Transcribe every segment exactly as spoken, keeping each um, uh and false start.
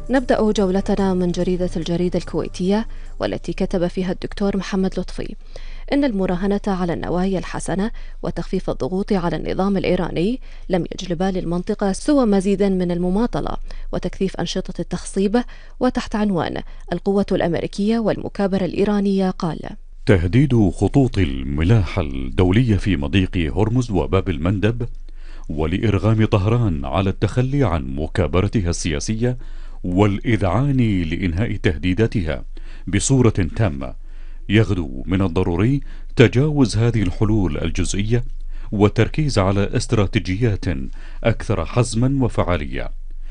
نبدأ جولتنا من جريدة الجريدة الكويتية، والتي كتب فيها الدكتور محمد لطفي إن المراهنة على النوايا الحسنة وتخفيف الضغوط على النظام الإيراني لم يجلبا للمنطقة سوى مزيدا من المماطلة وتكثيف أنشطة التخصيب. وتحت عنوان القوة الأمريكية والمكابرة الإيرانية قال: تهديد خطوط الملاحة الدولية في مضيق هرمز وباب المندب، ولإرغام طهران على التخلي عن مكابرتها السياسية والإذعان لإنهاء تهديداتها بصورة تامة، يغدو من الضروري تجاوز هذه الحلول الجزئية والتركيز على استراتيجيات أكثر حزما وفعالية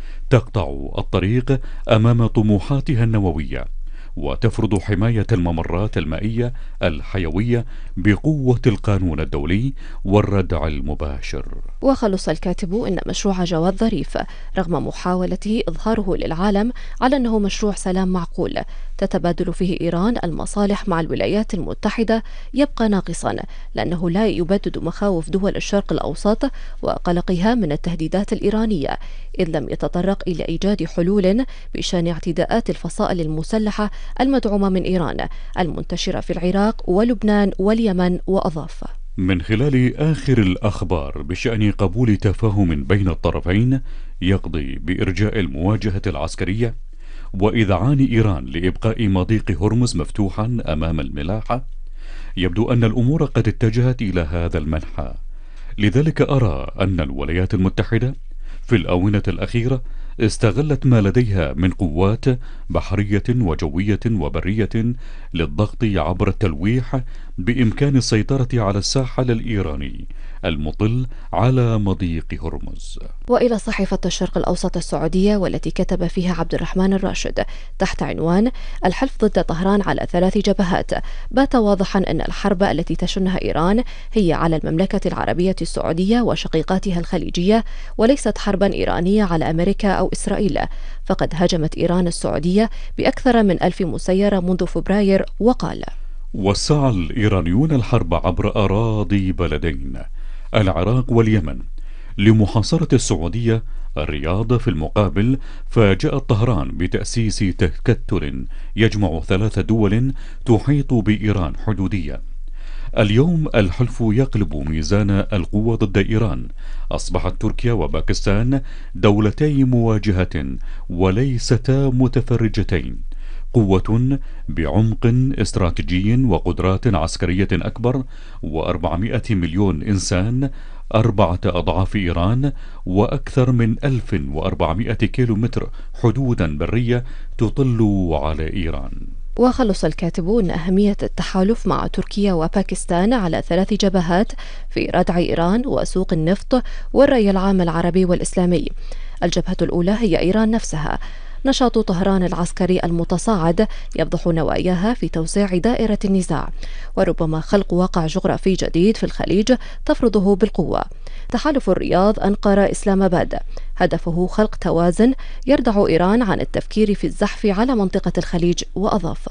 تقطع الطريق أمام طموحاتها النووية، وتفرض حماية الممرات المائية الحيوية بقوة القانون الدولي والردع المباشر. وخلص الكاتب إن مشروع جواد ظريف رغم محاولته إظهاره للعالم على أنه مشروع سلام معقول تتبادل فيه إيران المصالح مع الولايات المتحدة يبقى ناقصا، لأنه لا يبدد مخاوف دول الشرق الأوسط وقلقها من التهديدات الإيرانية، إذ لم يتطرق إلى إيجاد حلول بشأن اعتداءات الفصائل المسلحة المدعومة من إيران المنتشرة في العراق ولبنان واليمن. وأضاف: من خلال آخر الأخبار بشأن قبول تفاهم بين الطرفين يقضي بإرجاء المواجهة العسكرية وإذعان إيران لإبقاء مضيق هرمز مفتوحا أمام الملاحة، يبدو أن الأمور قد اتجهت إلى هذا المنحى. لذلك أرى أن الولايات المتحدة في الآونة الأخيرة استغلت ما لديها من قوات بحرية وجوية وبرية للضغط عبر التلويح بإمكان السيطرة على الساحل الإيراني المطل على مضيق هرمز. وإلى صحيفة الشرق الأوسط السعودية، والتي كتب فيها عبد الرحمن الراشد تحت عنوان الحلف ضد طهران على ثلاث جبهات، بات واضحا أن الحرب التي تشنها إيران هي على المملكة العربية السعودية وشقيقاتها الخليجية، وليست حربا إيرانية على أمريكا أو إسرائيل، فقد هاجمت إيران السعودية بأكثر من ألف مسيرة منذ فبراير. وقال: وسعى الإيرانيون الحرب عبر أراضي بلدين العراق واليمن لمحاصرة السعودية. الرياض في المقابل فاجأت طهران بتأسيس تكتل يجمع ثلاث دول تحيط بإيران حدوديا. اليوم الحلف يقلب ميزان القوة ضد إيران، أصبحت تركيا وباكستان دولتي مواجهة وليستا متفرجتين، قوة بعمق استراتيجي وقدرات عسكرية أكبر، وأربعمائة مليون إنسان، أربعة أضعاف إيران، وأكثر من ألف وأربعمائة كيلومتر حدودا برية تطل على إيران. وخلص الكاتب أن أهمية التحالف مع تركيا وباكستان على ثلاث جبهات في ردع إيران وسوق النفط والرأي العام العربي والإسلامي. الجبهة الأولى هي إيران نفسها. نشاط طهران العسكري المتصاعد يفضح نواياها في توسيع دائرة النزاع، وربما خلق واقع جغرافي جديد في الخليج تفرضه بالقوة. تحالف الرياض أنقرة إسلام آباد هدفه خلق توازن يردع إيران عن التفكير في الزحف على منطقة الخليج. وأضاف: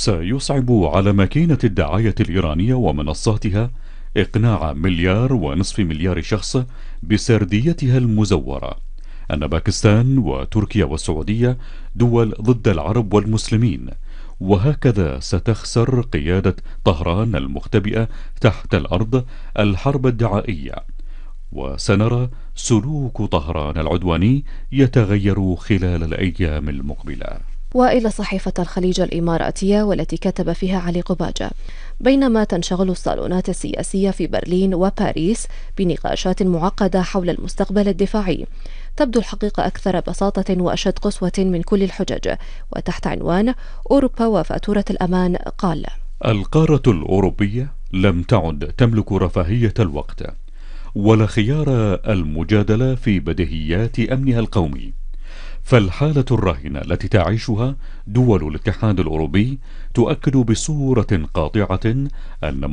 سيصعب على ماكينة الدعاية الإيرانية ومنصاتها إقناع مليار ونصف مليار شخص بسرديتها المزورة أن باكستان وتركيا والسعودية دول ضد العرب والمسلمين، وهكذا ستخسر قيادة طهران المختبئة تحت الأرض الحرب الدعائية، وسنرى سلوك طهران العدواني يتغير خلال الأيام المقبلة. وإلى صحيفة الخليج الإماراتية، والتي كتب فيها علي قباجة: بينما تنشغل الصالونات السياسية في برلين وباريس بنقاشات معقدة حول المستقبل الدفاعي، تبدو الحقيقة أكثر بساطة وأشد قسوة من كل الحجج. وتحت عنوان أوروبا وفاتورة الأمان قال: القارة الأوروبية لم تعد تملك رفاهية الوقت ولا خيار المجادلة في بديهيات أمنها القومي، فالحالة الراهنة التي تعيشها دول الاتحاد الأوروبي تؤكد بصورة قاطعة أن